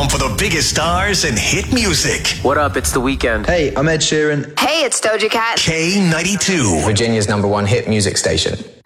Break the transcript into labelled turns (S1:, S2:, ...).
S1: home for the biggest stars and hit music.
S2: What up? It's The Weeknd.
S3: Hey, I'm Ed Sheeran.
S4: Hey, it's Doja Cat.
S1: K92.
S5: Virginia's #1 hit music station.